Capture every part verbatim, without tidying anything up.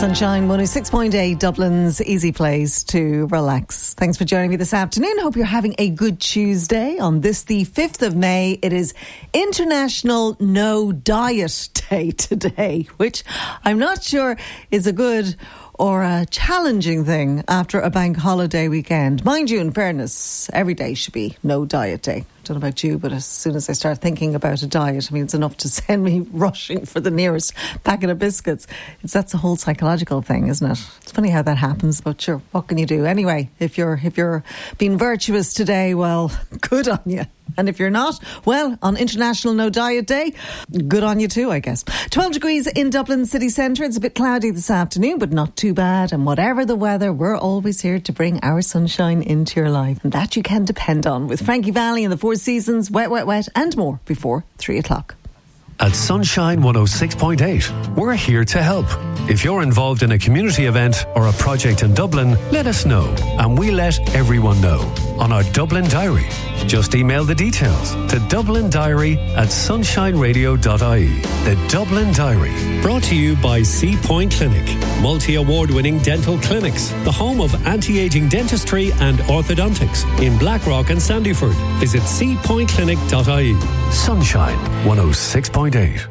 Sunshine one oh six point eight, Dublin's easy place to relax. Thanks for joining me this afternoon. Hope you're having a good Tuesday. On this, the fifth of May, it is International No Diet Day today, which I'm not sure is a good or a challenging thing after a bank holiday weekend. Mind you, in fairness, every day should be no diet day. I don't know about you, but as soon as I start thinking about a diet, I mean, it's enough to send me rushing for the nearest packet of biscuits. It's that's a whole psychological thing, isn't it? It's funny how that happens, but sure, what can you do? Anyway, if you're if you're being virtuous today, well, good on you. And if you're not, well, on International No Diet Day, good on you too, I guess. twelve degrees in Dublin city centre. It's a bit cloudy this afternoon, but not too bad. And whatever the weather, we're always here to bring our sunshine into your life. And that you can depend on with Frankie Valli and the Four Seasons, Wet, Wet, Wet, and more before three o'clock. At Sunshine one oh six point eight, we're here to help. If you're involved in a community event or a project in Dublin, let us know, and we let everyone know on our Dublin Diary. Just email the details to dublin diary at sunshine radio dot I E. The Dublin Diary, brought to you by Sea Point Clinic, multi-award-winning dental clinics, the home of anti-aging dentistry and orthodontics in Blackrock and Sandyford. Visit sea point clinic dot I E. Sunshine one oh six point eight.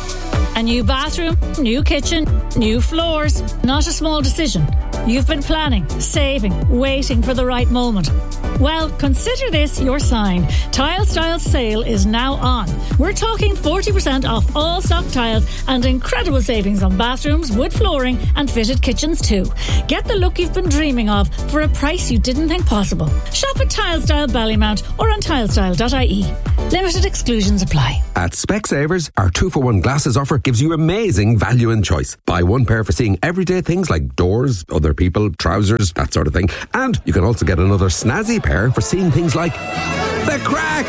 A new bathroom, new kitchen, new floors. Not a small decision. You've been planning, saving, waiting for the right moment. Well, consider this your sign. Tile Style sale is now on. We're talking forty percent off all stock tiles and incredible savings on bathrooms, wood flooring and fitted kitchens too. Get the look you've been dreaming of for a price you didn't think possible. Shop at Tile Style Ballymount or on tile style dot I E. Limited exclusions apply. At Specsavers, our two for one glasses offer gives you amazing value and choice. Buy one pair for seeing everyday things like doors, other people, trousers, that sort of thing. And you can also get another snazzy pair for seeing things like the crack.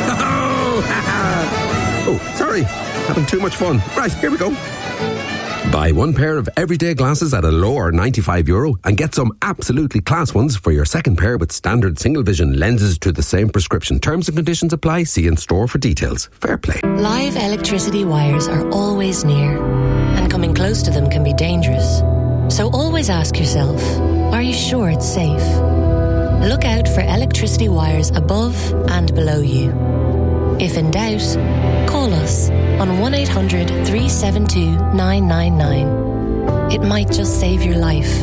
Oh, sorry, having too much fun. Right, here we go. Buy one pair of everyday glasses at a lower ninety-five euro and get some absolutely class ones for your second pair with standard single vision lenses to the same prescription. Terms and conditions apply. See in store for details. Fair play. Live electricity wires are always near, and coming close to them can be dangerous. So always ask yourself, are you sure it's safe? Look out for electricity wires above and below you. If in doubt, call us on one eight hundred three seven two nine nine nine. It might just save your life.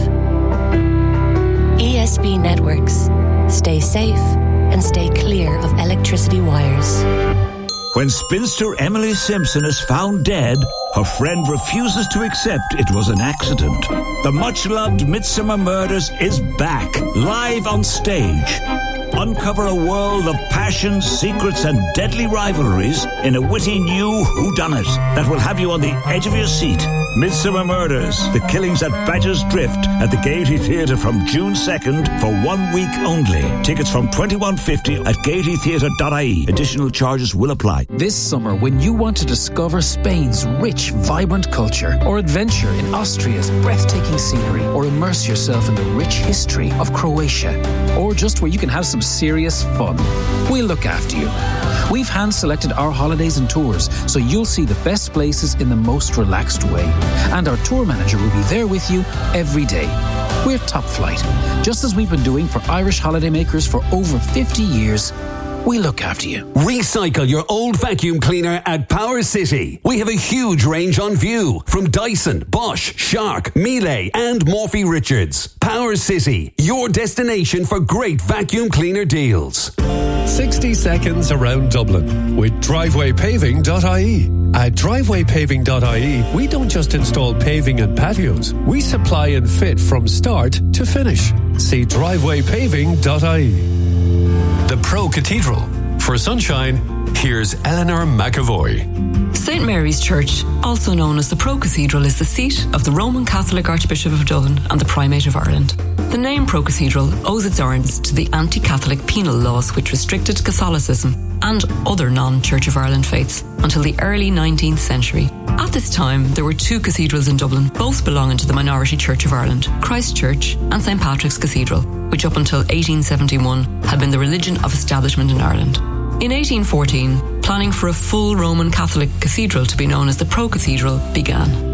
E S B Networks. Stay safe and stay clear of electricity wires. When spinster Emily Simpson is found dead, her friend refuses to accept it was an accident. The much-loved Midsummer Murders is back, live on stage. Uncover a world of passion, secrets and deadly rivalries in a witty new whodunit that will have you on the edge of your seat. Midsummer Murders, The Killings at Badger's Drift at the Gaiety Theatre from June second for one week only. Tickets from twenty-one fifty at gaiety theatre dot I E. Additional charges will apply. This summer, when you want to discover Spain's rich, vibrant culture, or adventure in Austria's breathtaking scenery, or immerse yourself in the rich history of Croatia, or just where you can have some serious fun, we'll look after you. We've hand-selected our holidays and tours, so you'll see the best places in the most relaxed way. And our tour manager will be there with you every day. We're top flight, just as we've been doing for Irish holidaymakers for over fifty years. We look after you. Recycle your old vacuum cleaner at Power City. We have a huge range on view from Dyson, Bosch, Shark, Miele and Morphy Richards. Power City, your destination for great vacuum cleaner deals. sixty seconds around Dublin with driveway paving dot I E. At driveway paving dot I E, we don't just install paving and patios. We supply and fit from start to finish. See driveway paving dot I E. The Pro Cathedral. For Sunshine, here's Eleanor McAvoy. Saint Mary's Church, also known as the Pro Cathedral, is the seat of the Roman Catholic Archbishop of Dublin and the Primate of Ireland. The name Pro Cathedral owes its origins to the anti-Catholic penal laws which restricted Catholicism and other non-Church of Ireland faiths until the early nineteenth century. At this time, there were two cathedrals in Dublin, both belonging to the minority Church of Ireland, Christ Church and Saint Patrick's Cathedral, which up until eighteen seventy-one had been the religion of establishment in Ireland. In eighteen fourteen, planning for a full Roman Catholic cathedral to be known as the Pro Cathedral began. It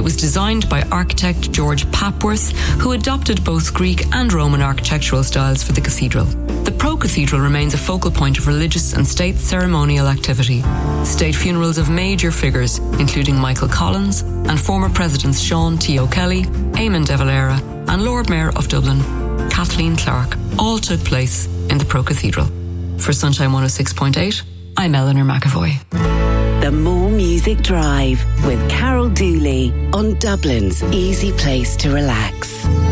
It was designed by architect George Papworth, who adopted both Greek and Roman architectural styles for the cathedral. The pro-cathedral remains a focal point of religious and state ceremonial activity. State funerals of major figures, including Michael Collins and former Presidents Sean T. O'Kelly, Eamon de Valera and Lord Mayor of Dublin, Kathleen Clark, all took place in the pro-cathedral. For Sunshine one oh six point eight, I'm Eleanor McAvoy. The More Music Drive with Carol Dooley on Dublin's easy place to relax.